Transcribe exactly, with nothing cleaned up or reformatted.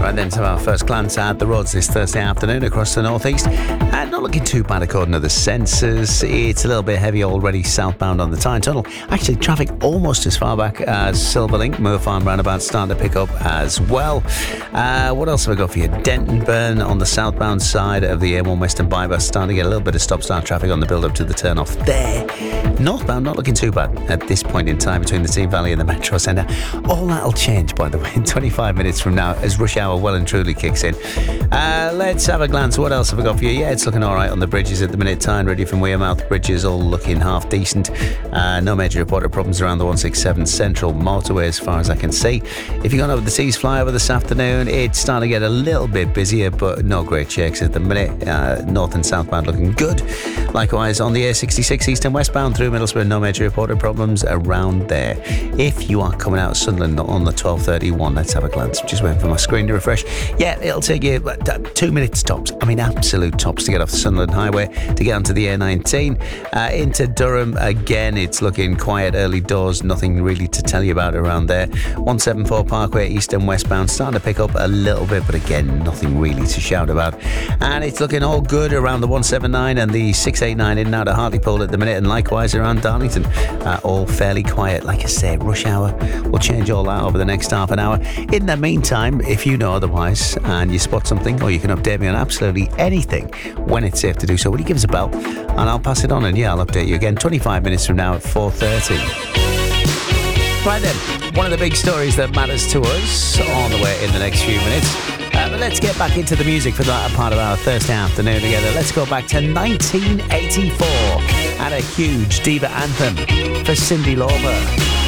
Right then, to our first glance at the roads this Thursday afternoon across the northeast. Uh, not looking too bad according to the sensors. It's a little bit heavy already southbound on the Tyne Tunnel. Actually, traffic almost as far back as Silverlink. Moor Farm roundabout starting to pick up as well. Uh, what else have I got for you? Dentonburn on the southbound side of the A one Western bypass starting to get a little bit of stop-start traffic on the build-up to the turn-off there. Northbound not looking too bad at this point in time between the Team Valley and the Metro Centre. All that'll change, by the way, in twenty-five minutes from now as rush hour well and truly kicks in. Uh, let's have a glance. What else have I got for you? Yeah, it's looking all right on the bridges at the minute. Tyne ready from Wearmouth bridges all looking half decent. Uh, no major reported problems around the one sixty-seven Central motorway as far as I can see. If you're going over the Tees flyover this afternoon, it's starting to get a little bit busier, but no great shakes at the minute. Uh, north and southbound looking good. Likewise on the A sixty-six east and westbound through Middlesbrough, no major reported problems around there. If you are coming out of Sunderland on the twelve thirty-one, let's have a glance. I'm just waiting for my screen to refresh. Yeah, it'll take you two minutes tops. I mean, absolute tops to get off the Sunderland Highway to get onto the A nineteen. Uh, into Durham, again, it's looking quiet early doors. Nothing really to tell you about around there. one seventy-four Parkway east and westbound starting to pick up a little bit, but again, nothing really to shout about. And it's looking all good around the one seventy-nine and the six eighty-nine in and out of Hartlepool at the minute, and likewise around Darlington. Uh, all fairly quiet. Like I say, rush hour will change all that over the next half an hour. In the meantime, if you know otherwise and you spot something, or you can update me on absolutely anything when it's safe to do so, will you give us a bell and I'll pass it on, and yeah, I'll update you again twenty-five minutes from now at four thirty. Right then, one of the big stories that matters to us on the way in the next few minutes. Uh, but let's get back into the music for that part of our Thursday afternoon together. Let's go back to nineteen eighty-four and a huge diva anthem for Cyndi Lauper.